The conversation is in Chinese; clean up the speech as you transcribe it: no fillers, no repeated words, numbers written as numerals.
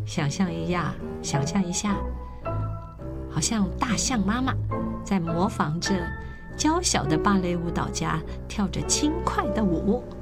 想象一下，好像大象妈妈在模仿着娇小的芭蕾舞蹈家跳着轻快的舞。